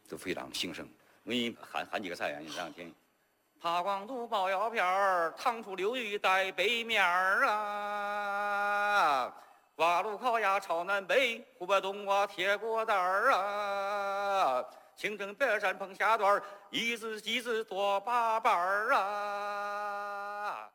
都非常兴盛。我给你喊几个菜啊，你这样听。爬光肚包腰片儿，糖醋溜鱼带背面儿啊，瓦炉烤鸭朝南北，湖北冬瓜贴锅蛋儿啊，清蒸白鳝碰虾段儿，一只鸡子多八瓣儿啊。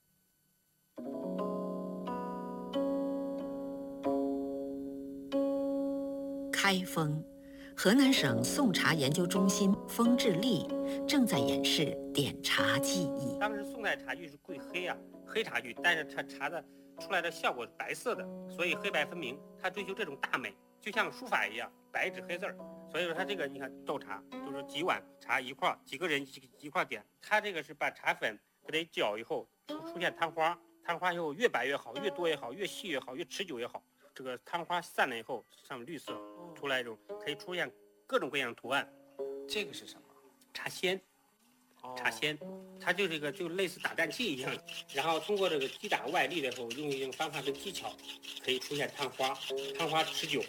开封，河南省宋茶研究中心封志立正在演示点茶技艺。 当时宋代茶具是贵黑啊，黑茶具，但是它茶的出来的效果是白色的，所以黑白分明。它追求这种大美，就像书法一样，白纸黑字儿。所以说它这个你看斗茶，就是几碗茶一块，几个人一块点。它这个是把茶粉给它搅以后出现汤花，汤花以后越白越好，越多越好，越细越好，越持久越好。这个汤花散了以后，上面绿色出来一种，可以出现各种各样的图案。 这个是什么？ 茶涎。茶涎，它就这个就类似打蛋器一样，然后通过这个击打外力的时候，用一种方法跟技巧，可以出现汤花，汤花持久。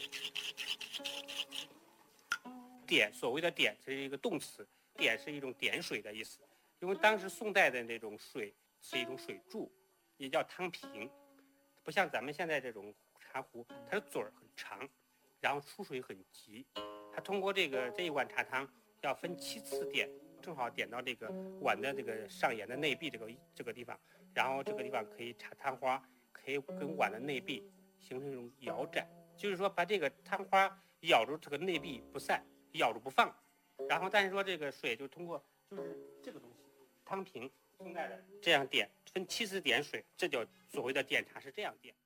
点，所谓的点这是一个动词，点是一种点水的意思，因为当时宋代的那种水是一种水柱，也叫汤瓶，不像咱们现在这种茶壶，它的嘴儿很长，然后出水很急，它通过这一碗茶汤要分7次点。正好点到这个碗的这个上沿的内壁这个地方，然后这个地方可以插汤花，可以跟碗的内壁形成一种摇展，就是说把这个汤花咬住这个内壁不散，咬住不放，然后但是说这个水就通过就是这个东西汤瓶宋代的这样点，分7次点水，这叫所谓的点茶是这样点。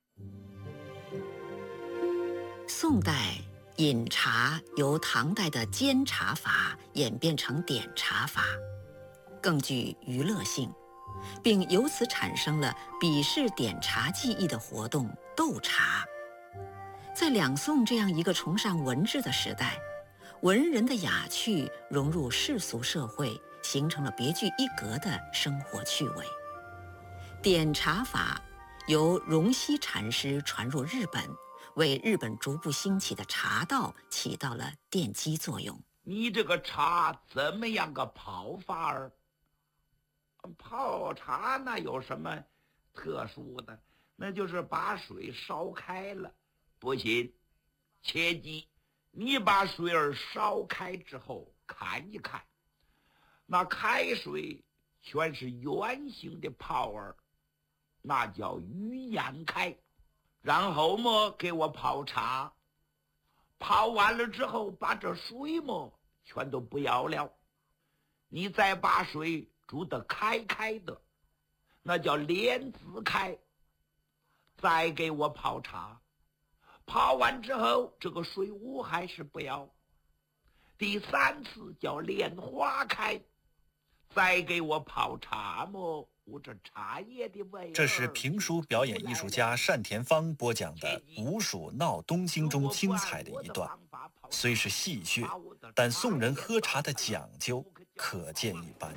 宋代饮茶由唐代的煎茶法演变成点茶法，更具娱乐性，并由此产生了比试点茶技艺的活动斗茶。在两宋这样一个崇尚文治的时代，文人的雅趣融入世俗社会，形成了别具一格的生活趣味。点茶法由荣西禅师传入日本，为日本逐步兴起的茶道起到了奠基作用。 你这个茶怎么样个泡法儿？泡茶那有什么特殊的？那就是把水烧开了。不行，切记，你把水儿烧开之后看一看，那开水全是圆形的泡儿，那叫鱼眼开。然后么，给我泡茶，泡完了之后，把这水么全都不要了，你再把水煮得开的，那叫莲子开，再给我泡茶，泡完之后，这个水雾还是不要，第3次叫莲花开，再给我泡茶么。这茶叶的味。 这是评书表演艺术家单田芳播讲的《吴蜀闹东京》中精彩的一段，虽是戏谑，但宋人喝茶的讲究可见一斑。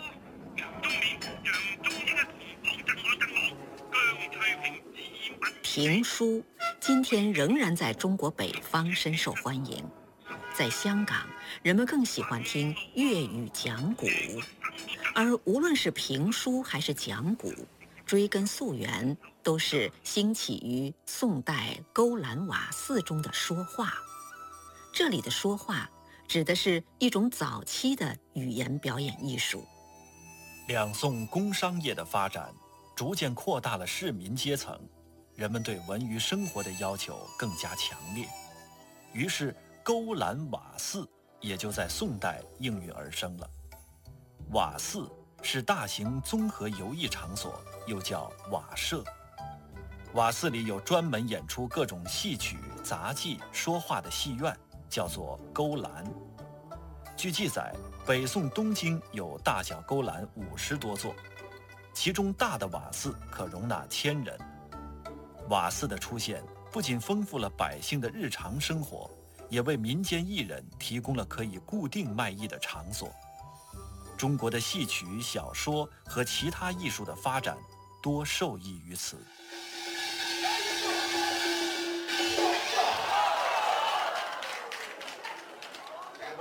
评书今天仍然在中国北方深受欢迎，在香港，人们更喜欢听粤语讲古。而无论是评书还是讲古，追根溯源，都是兴起于宋代勾栏瓦肆中的说话。这里的说话指的是一种早期的语言表演艺术。 两宋工商业的发展，逐渐扩大了市民阶层，人们对文娱生活的要求更加强烈，于是勾栏瓦肆也就在宋代应运而生了。瓦肆是大型综合游艺场所，又叫瓦舍。瓦肆里有专门演出各种戏曲、杂技、说话的戏院，叫做勾栏。据记载，北宋东京有大小勾栏50多座，其中大的瓦肆可容纳1000人。瓦肆的出现不仅丰富了百姓的日常生活，也为民间艺人提供了可以固定卖艺的场所。中国的戏曲、小说和其他艺术的发展多受益于此。